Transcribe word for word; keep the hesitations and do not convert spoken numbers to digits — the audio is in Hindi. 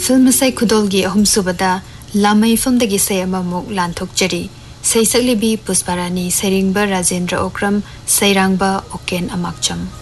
फिल्म सै खुदोलगी अहुमसुबदा लामई फिल्मदगी सै अममुक लानथोकजरी सैसक्लिबी पुष्पारानी सैरिंगबा राजेंद्र ओक्रम सैरांगबा ओकेन अमाकचम।